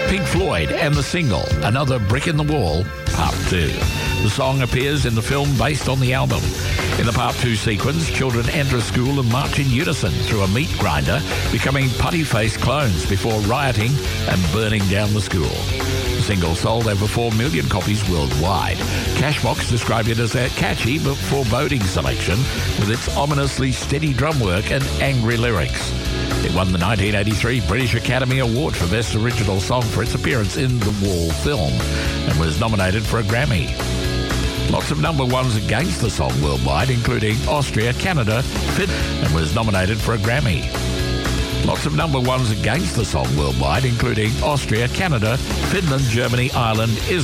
Pink Floyd and the single, Another Brick in the Wall, Part 2. The song appears in the film based on the album. In the Part 2 sequence, children enter school and march in unison through a meat grinder, becoming putty-faced clones before rioting and burning down the school. The single sold over 4 million copies worldwide. Cashbox described it as a catchy but foreboding selection with its ominously steady drum work and angry lyrics. It won the 1983 British Academy Award for Best Original Song for its appearance in The Wall film and was nominated for a Grammy. Lots of number ones against the song worldwide, including Austria, Canada, Finland, and was nominated for a Grammy. Lots of number ones against the song worldwide, including Austria, Canada, Finland, Germany, Ireland, Israel,